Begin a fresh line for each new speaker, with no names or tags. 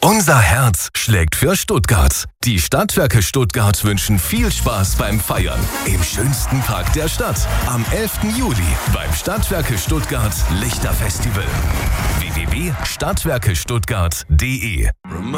Unser Herz schlägt für Stuttgart. Die Stadtwerke Stuttgart wünschen viel Spaß beim Feiern. Im schönsten Park der Stadt. Am 11. Juli beim Stadtwerke Stuttgart Lichterfestival. www.stadtwerkestuttgart.de